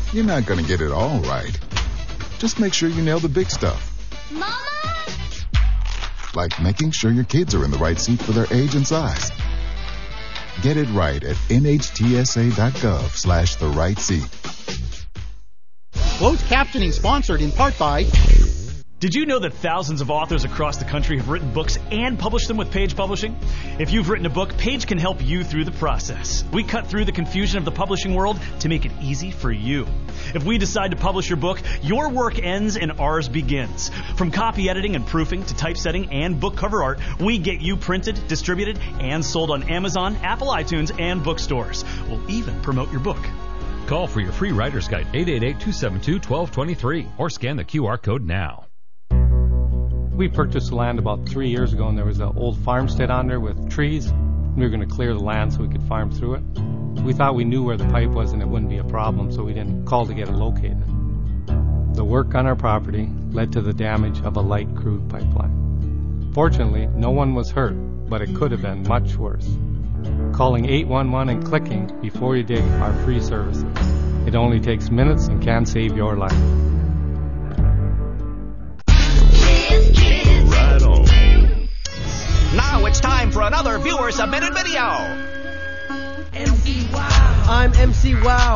You're not going to get it all right. Just make sure you nail the big stuff. Mama! Like making sure your kids are in the right seat for their age and size. Get it right at nhtsa.gov/the right seat. Closed captioning sponsored in part by... Did you know that thousands of authors across the country have written books and published them with Page Publishing? If you've written a book, Page can help you through the process. We cut through the confusion of the publishing world to make it easy for you. If we decide to publish your book, your work ends and ours begins. From copy editing and proofing to typesetting and book cover art, we get you printed, distributed, and sold on Amazon, Apple iTunes, and bookstores. We'll even promote your book. Call for your free writer's guide, 888-272-1223, or scan the QR code now. We purchased land about 3 years ago, and there was an old farmstead on there with trees. We were going to clear the land so we could farm through it. We thought we knew where the pipe was and it wouldn't be a problem, so we didn't call to get it located. The work on our property led to the damage of a light crude pipeline. Fortunately, no one was hurt, but it could have been much worse. Calling 811 and clicking before you dig are free services. It only takes minutes and can save your life. Right on. Now it's time for another viewer-submitted video. MC Wow. I'm MC Wow.